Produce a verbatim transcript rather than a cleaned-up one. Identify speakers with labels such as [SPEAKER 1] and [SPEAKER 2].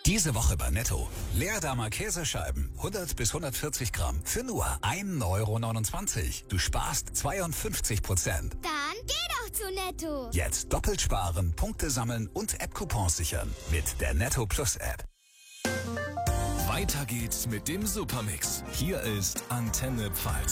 [SPEAKER 1] Diese Woche bei Netto. Leerdammer Käsescheiben, hundert bis hundertvierzig Gramm, für nur ein Euro neunundzwanzig. Du sparst zweiundfünfzig Prozent.
[SPEAKER 2] Dann geh doch zu Netto.
[SPEAKER 1] Jetzt doppelt sparen, Punkte sammeln und App-Coupons sichern. Mit der Netto Plus App.
[SPEAKER 3] Weiter geht's mit dem Supermix. Hier ist Antenne Pfalz.